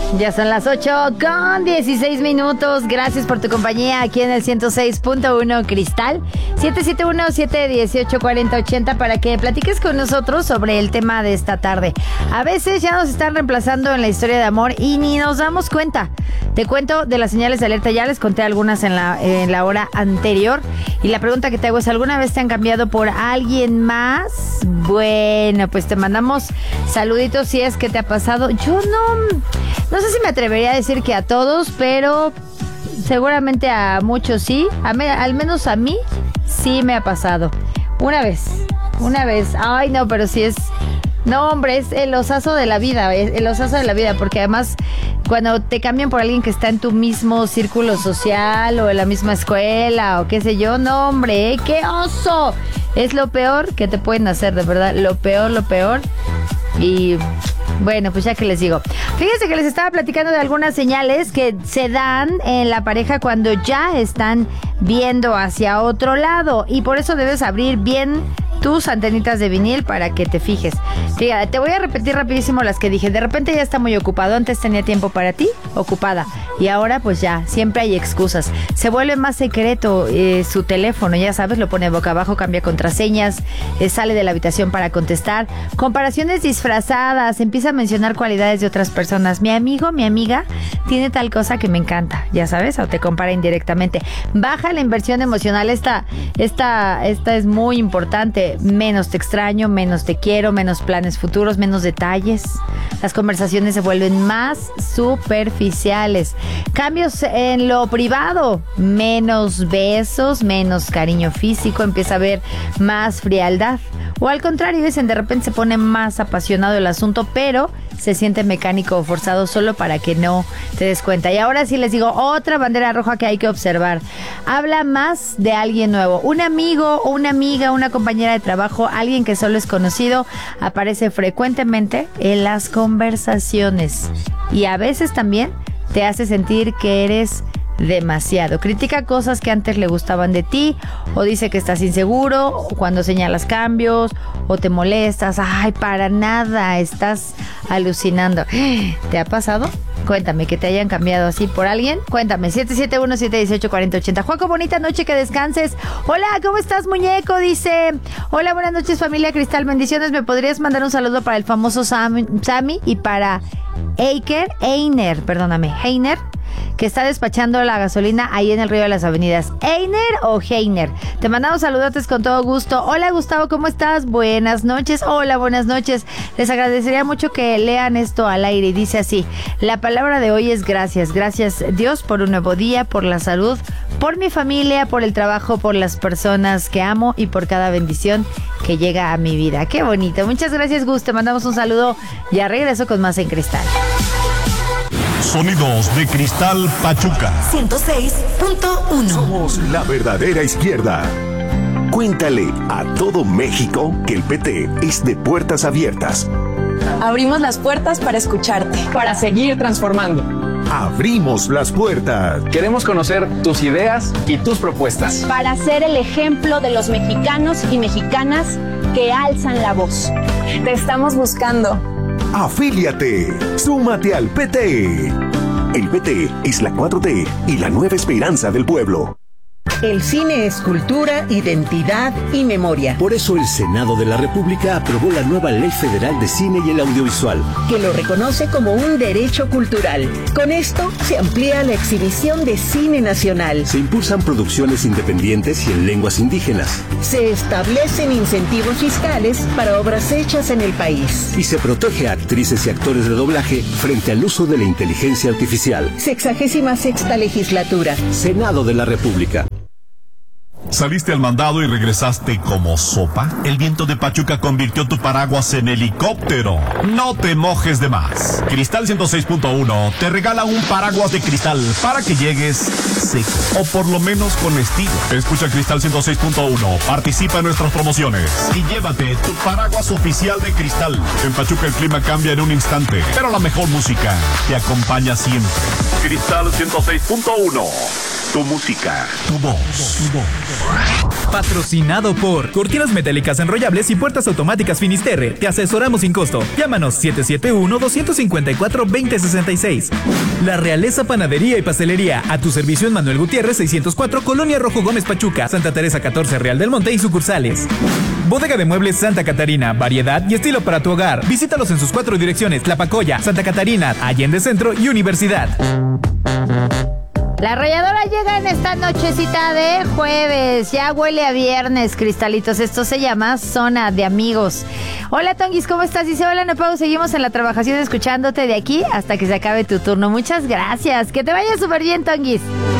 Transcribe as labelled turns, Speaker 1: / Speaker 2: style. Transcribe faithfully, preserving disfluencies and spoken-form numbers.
Speaker 1: Ya son las ocho con dieciséis minutos. Gracias por tu compañía aquí en el ciento seis punto uno Cristal. siete siete uno, siete uno ocho, cuatro cero ocho cero para que platiques con nosotros sobre el tema de esta tarde. A veces ya nos están reemplazando en la historia de amor y ni nos damos cuenta. Te cuento de las señales de alerta. Ya les conté algunas en la, en la hora anterior. Y la pregunta que te hago es, ¿alguna vez te han cambiado por alguien más? Bueno, pues te mandamos saluditos si es que te ha pasado. Yo no... No sé si me atrevería a decir que a todos, pero seguramente a muchos sí. A me, al menos a mí sí me ha pasado. Una vez, una vez. Ay, no, pero sí es... No, hombre, es el osazo de la vida, el osazo de la vida, porque además cuando te cambian por alguien que está en tu mismo círculo social o en la misma escuela o qué sé yo, no, hombre, ¿eh? ¡Qué oso! Es lo peor que te pueden hacer, de verdad, lo peor, lo peor. Y bueno, pues ya que les digo. Fíjense que les estaba platicando de algunas señales que se dan en la pareja cuando ya están viendo hacia otro lado. Y por eso debes abrir bien tus antenitas de vinil para que te fijes. Fíjate, te voy a repetir rapidísimo las que dije. De repente ya está muy ocupado. Antes tenía tiempo para ti, ocupada. Y ahora pues ya, siempre hay excusas. Se vuelve más secreto eh, su teléfono, ya sabes, lo pone boca abajo, cambia contraseñas, eh, sale de la habitación para contestar. Comparaciones disfrazadas, empieza a mencionar cualidades de otras personas. Mi amigo, mi amiga, tiene tal cosa que me encanta, ya sabes, o te compara indirectamente. Baja la inversión emocional. Esta, esta, esta es muy importante. Menos te extraño, menos te quiero, menos planes futuros, menos detalles. Las conversaciones se vuelven más superficiales. Cambios en lo privado, menos besos, menos cariño físico, empieza a haber más frialdad. O al contrario, dicen, de repente se pone más apasionado el asunto, pero se siente mecánico o forzado solo para que no te des cuenta. Y ahora sí les digo, otra bandera roja que hay que observar. Habla más de alguien nuevo. Un amigo o una amiga, una compañera de trabajo, alguien que solo es conocido, aparece frecuentemente en las conversaciones. Y a veces también te hace sentir que eres demasiado. Critica cosas que antes le gustaban de ti, o dice que estás inseguro, o cuando señalas cambios, o te molestas. Ay, para nada, estás alucinando. ¿Te ha pasado? Cuéntame, que te hayan cambiado así por alguien. Cuéntame, siete siete uno, siete uno ocho, cuatro cero ocho cero. Juaco, bonita noche, que descanses. Hola, ¿cómo estás, muñeco? Dice, hola, buenas noches, familia Cristal, bendiciones. ¿Me podrías mandar un saludo para el famoso Sam, Sammy y para Eiker, Einer, perdóname, Heiner, que está despachando la gasolina ahí en el Río de las Avenidas? ¿Einer o Heiner? Te mandamos saludotes con todo gusto. Hola, Gustavo, ¿cómo estás? Buenas noches. Hola, buenas noches. Les agradecería mucho que lean esto al aire. Y dice así: la palabra de hoy es gracias. Gracias, Dios, por un nuevo día, por la salud, por mi familia, por el trabajo, por las personas que amo y por cada bendición que llega a mi vida. Qué bonito. Muchas gracias, Gus. Te mandamos un saludo. Ya regreso con más en Cristal.
Speaker 2: Sonidos de Cristal Pachuca
Speaker 3: ciento seis punto uno.
Speaker 4: Somos la verdadera izquierda. Cuéntale a todo México que el P T es de puertas abiertas.
Speaker 5: Abrimos las puertas para escucharte,
Speaker 6: para seguir transformando.
Speaker 4: Abrimos las puertas.
Speaker 6: Queremos conocer tus ideas y tus propuestas.
Speaker 7: Para ser el ejemplo de los mexicanos y mexicanas que alzan la voz.
Speaker 5: Te estamos buscando.
Speaker 4: Afíliate, súmate al P T. El P T es la cuatro T y la nueva esperanza del pueblo.
Speaker 8: El cine es cultura, identidad y memoria.
Speaker 9: Por eso el Senado de la República aprobó la nueva Ley Federal de Cine y el Audiovisual,
Speaker 8: que lo reconoce como un derecho cultural. Con esto se amplía la exhibición de cine nacional.
Speaker 9: Se impulsan producciones independientes y en lenguas indígenas.
Speaker 8: Se establecen incentivos fiscales para obras hechas en el país.
Speaker 9: Y se protege a actrices y actores de doblaje frente al uso de la inteligencia artificial.
Speaker 8: Sexagésima sexta legislatura.
Speaker 9: Senado de la República.
Speaker 2: ¿Saliste al mandado y regresaste como sopa? El viento de Pachuca convirtió tu paraguas en helicóptero. No te mojes de más. Cristal ciento seis punto uno te regala un paraguas de cristal para que llegues seco, o por lo menos con estilo. Escucha Cristal ciento seis punto uno, participa en nuestras promociones y llévate tu paraguas oficial de Cristal. En Pachuca el clima cambia en un instante, pero la mejor música te acompaña siempre. Cristal ciento seis punto uno.
Speaker 4: Tu música.
Speaker 2: Tu voz. Tu voz.
Speaker 10: Patrocinado por Cortinas Metálicas Enrollables y Puertas Automáticas Finisterre. Te asesoramos sin costo. Llámanos siete siete uno, dos cinco cuatro, dos cero seis seis. La Realeza Panadería y Pastelería. A tu servicio en Manuel Gutiérrez seiscientos cuatro, Colonia Rojo Gómez Pachuca, Santa Teresa catorce, Real del Monte y sucursales. Bodega de Muebles Santa Catarina. Variedad y estilo para tu hogar. Visítalos en sus cuatro direcciones: Tlapacoya, Santa Catarina, Allende Centro y Universidad.
Speaker 1: La arrolladora llega en esta nochecita de jueves. Ya huele a viernes, cristalitos. Esto se llama Zona de Amigos. Hola, Tonguis, ¿cómo estás? Dice, hola, no puedo. Seguimos en la trabajación escuchándote de aquí hasta que se acabe tu turno. Muchas gracias. Que te vaya súper bien, Tonguis.